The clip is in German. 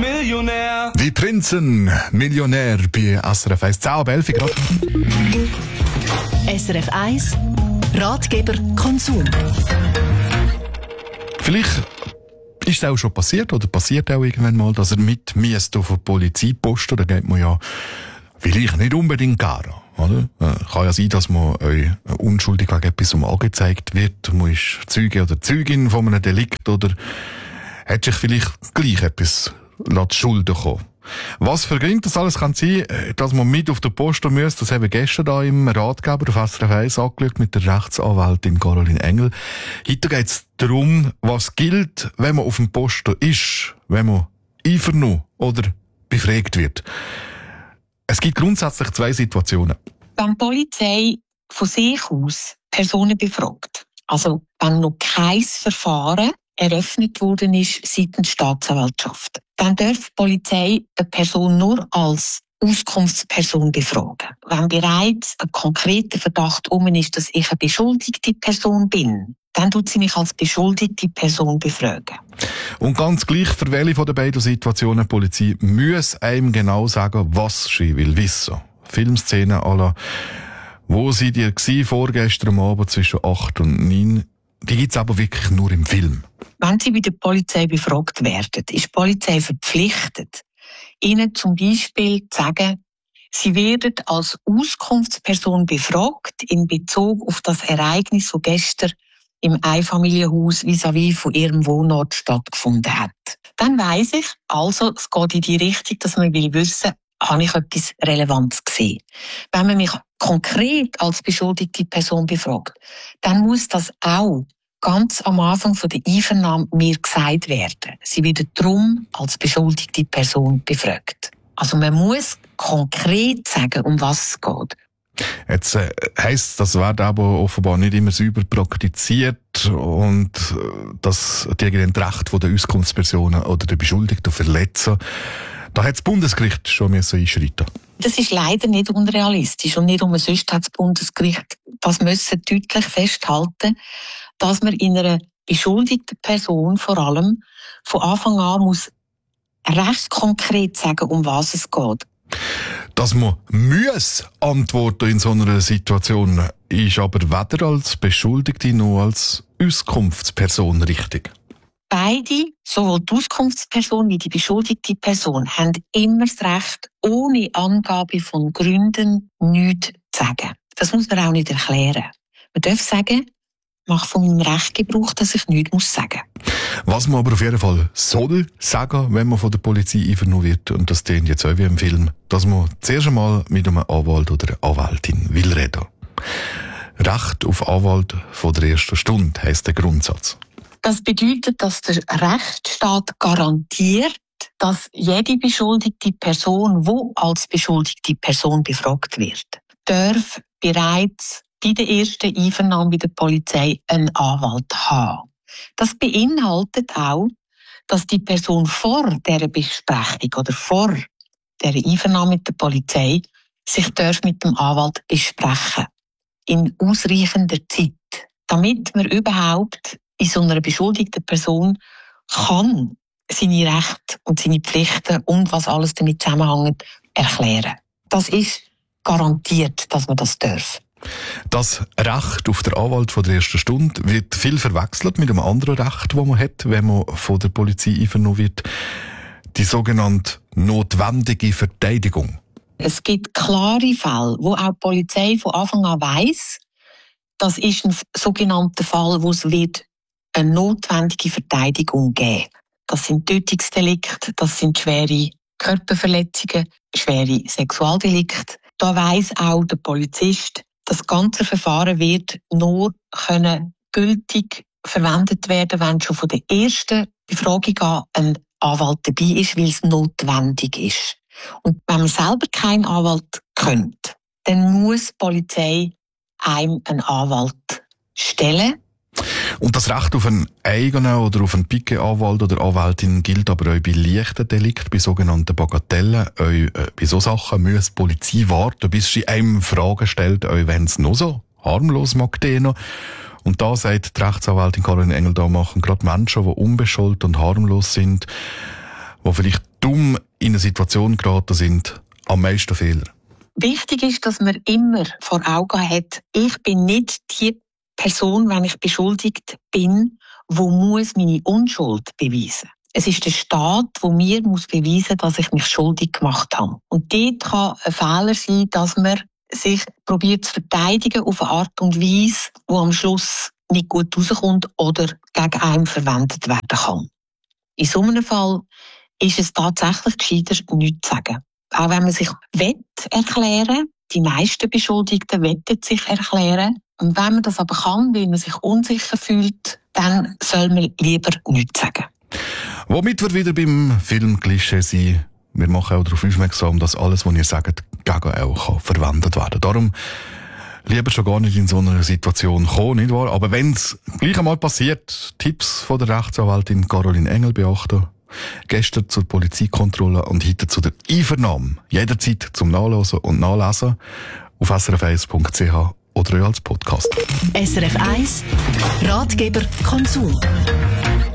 Millionär. Die Prinzen, Millionär bei SRF 1. 10 ab 11 gerade. SRF 1 Ratgeber Konsum. Vielleicht ist es auch schon passiert oder passiert auch irgendwann mal, dass er mit müsst auf eine Polizeiposten, da geht man ja vielleicht nicht unbedingt gerne. Oder? Kann ja sein, dass man euch unschuldig wegen etwas angezeigt wird. Man ist Zeuge oder Zeugin von einem Delikt oder hat sich vielleicht gleich etwas zu Schulden kommen. Was für Gründe das alles kann sein, dass man mit auf der Posten muss, das haben wir gestern da im Ratgeber auf SRF 1 angeschaut mit der Rechtsanwältin Caroline Engel. Heute geht es darum, was gilt, wenn man auf dem Posten ist, wenn man einvernommen oder befragt wird. Es gibt grundsätzlich zwei Situationen. Wenn die Polizei von sich aus Personen befragt, also wenn noch kein Verfahren eröffnet worden ist seitens Staatsanwaltschaft, dann darf die Polizei eine Person nur als Auskunftsperson befragen. Wenn bereits ein konkreter Verdacht ist, dass ich eine beschuldigte Person bin, dann tut sie mich als beschuldigte Person befragen. Und ganz gleich für welche von den beiden Situationen die Polizei muss einem genau sagen, was sie will wissen. Filmszenen à la «Wo seid ihr gsi vorgestern Abend zwischen 8 und 9?» Die gibt's aber wirklich nur im Film. Wenn sie bei der Polizei befragt werden, ist die Polizei verpflichtet, ihnen zum Beispiel zu sagen, sie werden als Auskunftsperson befragt in Bezug auf das Ereignis, das gestern im Einfamilienhaus vis-à-vis von ihrem Wohnort stattgefunden hat. Dann weiss ich, also, es geht in die Richtung, dass man will wissen, habe ich etwas Relevantes gesehen. Wenn man mich konkret als beschuldigte Person befragt, dann muss das auch ganz am Anfang von der Einvernahme mir gesagt werden. Sie werden darum als beschuldigte Person befragt. Also man muss konkret sagen, um was es geht. Jetzt heisst, das wird aber offenbar nicht immer sauber praktiziert und das die Rechte der Auskunftspersonen oder der Beschuldigten verletzen. Da hat das Bundesgericht schon einschreiten. Das ist leider nicht unrealistisch und nicht umsonst hat das Bundesgericht das müssen deutlich festhalten, dass man in einer beschuldigten Person vor allem von Anfang an muss recht konkret sagen, um was es geht. Dass man muss antworten in so einer Situation, ist aber weder als Beschuldigte noch als Auskunftsperson richtig. Beide, sowohl die Auskunftsperson wie die beschuldigte Person, haben immer das Recht, ohne Angabe von Gründen nichts zu sagen. Das muss man auch nicht erklären. Man darf sagen, mach von meinem Recht Gebrauch, dass ich nichts sagen muss. Was man aber auf jeden Fall soll sagen, wenn man von der Polizei einvernommen wird, und das klingt jetzt auch wie im Film, dass man zuerst einmal mit einem Anwalt oder einer Anwältin will reden. Recht auf Anwalt von der ersten Stunde heisst der Grundsatz. Das bedeutet, dass der Rechtsstaat garantiert, dass jede beschuldigte Person, die als beschuldigte Person befragt wird, darf bereits bei der ersten Einvernahme bei der Polizei einen Anwalt haben. Das beinhaltet auch, dass die Person vor dieser Besprechung oder vor dieser Einvernahme mit der Polizei sich darf mit dem Anwalt besprechen. In ausreichender Zeit. Damit man überhaupt in so einer beschuldigten Person kann seine Rechte und seine Pflichten und was alles damit zusammenhängt erklären. Das ist garantiert, dass man das darf. Das Recht auf den Anwalt von der ersten Stunde wird viel verwechselt mit einem anderen Recht, das man hat, wenn man von der Polizei einvernommen wird. Die sogenannte notwendige Verteidigung. Es gibt klare Fälle, wo auch die Polizei von Anfang an weiss, das ist ein sogenannter Fall, wo es wird eine notwendige Verteidigung geben. Das sind Tötungsdelikte, das sind schwere Körperverletzungen, schwere Sexualdelikte. Da weiss auch der Polizist, das ganze Verfahren wird nur gültig verwendet werden, wenn schon von der ersten Befragung an ein Anwalt dabei ist, weil es notwendig ist. Und wenn man selber keinen Anwalt kennt, dann muss die Polizei einem einen Anwalt stellen. Und das Recht auf einen eigenen oder auf einen Piquet-Anwalt oder Anwältin gilt aber auch bei leichten Delikten, bei sogenannten Bagatellen. Bei so Sachen muss die Polizei warten, bis sie einem Fragen stellt, wenn es noch so harmlos mag dienen. Und da sagt die Rechtsanwältin Caroline Engel, da machen gerade Menschen, die unbescholten und harmlos sind, die vielleicht die dumm in eine Situation geraten sind, am meisten Fehler? Wichtig ist, dass man immer vor Augen hat, ich bin nicht die Person, wenn ich beschuldigt bin, wo muss meine Unschuld beweisen. Es ist der Staat, der mir muss beweisen, dass ich mich schuldig gemacht habe. Und dort kann ein Fehler sein, dass man sich probiert zu verteidigen auf eine Art und Weise, die am Schluss nicht gut rauskommt oder gegen einen verwendet werden kann. In so einem Fall ist es tatsächlich gescheiter, nichts zu sagen. Auch wenn man sich erklären will, die meisten Beschuldigten wollen sich erklären. Und wenn man das aber kann, weil man sich unsicher fühlt, dann soll man lieber nichts sagen. Womit wir wieder beim Film-Klischee sind, wir machen auch darauf aufmerksam, dass alles, was ihr sagt, gegen auch verwendet werden kann. Darum lieber schon gar nicht in so einer Situation kommen, nicht wahr? Aber wenn es gleich einmal passiert, Tipps von der Rechtsanwältin Caroline Engel beachten. Gestern zur Polizeikontrolle und heute zu der Einvernahme. Jederzeit zum Nachlesen und Nachlesen auf srf1.ch oder als Podcast. SRF 1 Ratgeber Konsum.